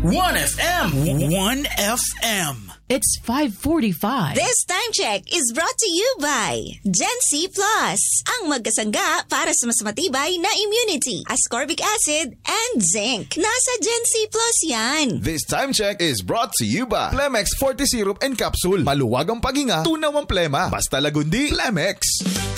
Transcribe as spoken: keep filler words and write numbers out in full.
one F M. one F M. It's five forty-five. This time check is brought to you by Gen C Plus, ang magkasangga para sa mas matibay na immunity, ascorbic acid, and zinc. Nasa Gen C Plus yan. This time check is brought to you by Plemex forty Syrup and Capsule. Maluwag ang paghinga, tunaw ang plema. Basta lagundi, Plemex.